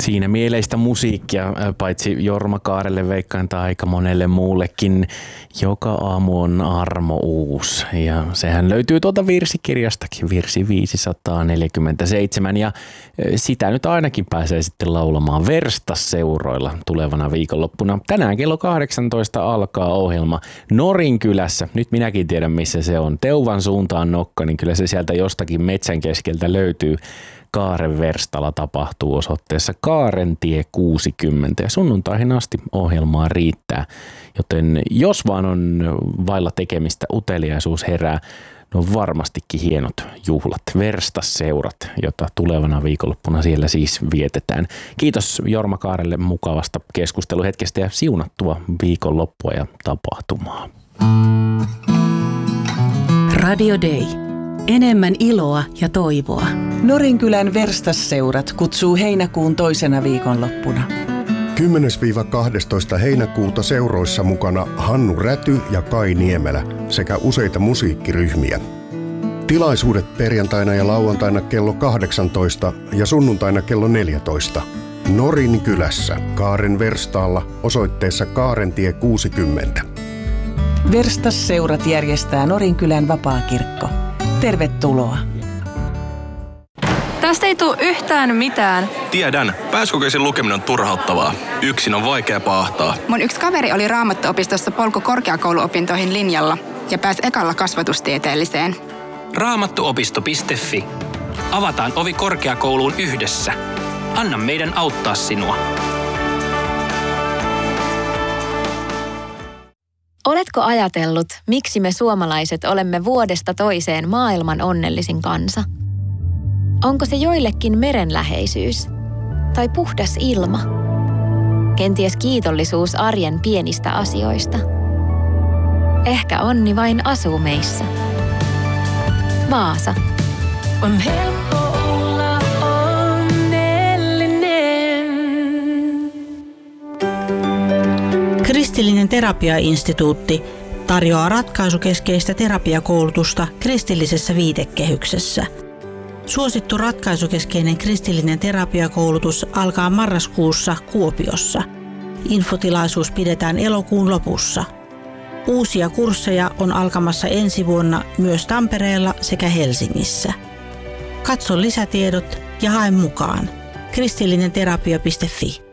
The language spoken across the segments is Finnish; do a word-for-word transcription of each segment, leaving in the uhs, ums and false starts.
Siinä mieleistä musiikkia, paitsi Jorma Kaarelle veikkaan tai aika monelle muullekin. Joka aamu on armo uusi ja sehän löytyy tuolta virsikirjastakin, virsi viisisataaneljäkymmentäseitsemän ja sitä nyt ainakin pääsee sitten laulamaan Verstas-seuroilla tulevana viikonloppuna. Tänään kello kahdeksantoista alkaa ohjelma Norinkylässä. Nyt minäkin tiedän missä se on. Teuvan suuntaan nokka, niin kyllä se sieltä jostakin metsän keskeltä löytyy. Kaaren Verstalla tapahtuu osoitteessa Kaarentie kuusikymmentä ja sunnuntaihin asti ohjelmaa riittää. Joten jos vaan on vailla tekemistä, uteliaisuus herää, ne on varmastikin hienot juhlat, Verstas-seurat, jota tulevana viikonloppuna siellä siis vietetään. Kiitos Jorma Kaarelle mukavasta keskusteluhetkestä ja siunattua viikonloppua ja tapahtumaa. Radio Day. Enemmän iloa ja toivoa. Norinkylän Verstas-seurat kutsuu heinäkuun toisena viikonloppuna. kymmenes kahdestoista heinäkuuta seuroissa mukana Hannu Räty ja Kai Niemelä sekä useita musiikkiryhmiä. Tilaisuudet perjantaina ja lauantaina kello kahdeksantoista ja sunnuntaina kello neljätoista. Norinkylässä Kaaren Verstaalla osoitteessa Kaarentie kuusikymmentä. Verstas-seurat järjestää Norinkylän vapaakirkko. Tervetuloa. Tästä ei tule yhtään mitään. Tiedän. Pääsykokeisen lukeminen on turhauttavaa. Yksin on vaikea paahtaa. Mun yksi kaveri oli Raamattuopistossa polku korkeakouluopintoihin linjalla ja pääsi ekalla kasvatustieteelliseen. Raamattuopisto piste fi. Avataan ovi korkeakouluun yhdessä. Anna meidän auttaa sinua. Oletko ajatellut, miksi me suomalaiset olemme vuodesta toiseen maailman onnellisin kansa? Onko se joillekin merenläheisyys? Tai puhdas ilma? Kenties kiitollisuus arjen pienistä asioista? Ehkä onni vain asuu meissä. Vaasa. On helppo olla onnellinen. Kristillinen terapiainstituutti tarjoaa ratkaisukeskeistä terapiakoulutusta kristillisessä viitekehyksessä. Suosittu ratkaisukeskeinen kristillinen terapiakoulutus alkaa marraskuussa Kuopiossa. Infotilaisuus pidetään elokuun lopussa. Uusia kursseja on alkamassa ensi vuonna myös Tampereella sekä Helsingissä. Katso lisätiedot ja hae mukaan. kristillinenterapia piste fi.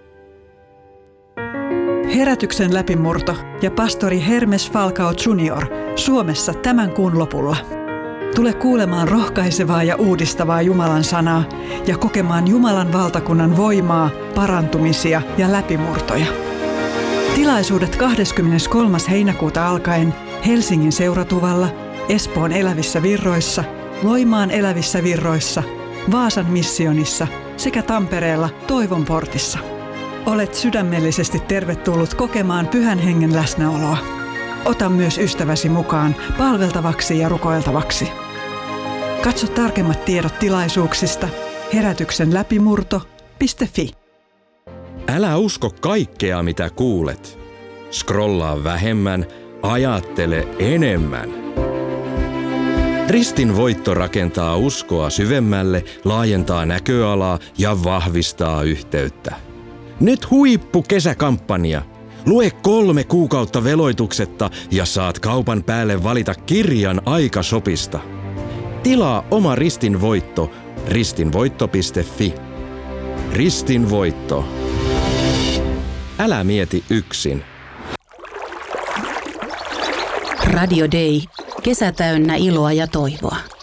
Herätyksen läpimurto ja pastori Hermes Falcao junior Suomessa tämän kuun lopulla. Tule kuulemaan rohkaisevaa ja uudistavaa Jumalan sanaa ja kokemaan Jumalan valtakunnan voimaa, parantumisia ja läpimurtoja. Tilaisuudet kahdeskymmeneskolmas heinäkuuta alkaen Helsingin Seuratuvalla, Espoon Elävissä Virroissa, Loimaan Elävissä Virroissa, Vaasan Missionissa sekä Tampereella Toivon portissa. Olet sydämellisesti tervetullut kokemaan Pyhän Hengen läsnäoloa. Ota myös ystäväsi mukaan palveltavaksi ja rukoiltavaksi. Katso tarkemmat tiedot tilaisuuksista herätyksen läpimurto piste fi. Älä usko kaikkea, mitä kuulet. Scrollaa vähemmän, ajattele enemmän. Ristin voitto rakentaa uskoa syvemmälle, laajentaa näköalaa ja vahvistaa yhteyttä. Nyt huippu kesäkampanja. Lue kolme kuukautta veloituksetta ja saat kaupan päälle valita kirjan Aikashopista. Tilaa oma Ristin voitto ristinvoitto piste fi. Ristin voitto. Älä mieti yksin. Radio Day. Kesä täynnä iloa ja toivoa.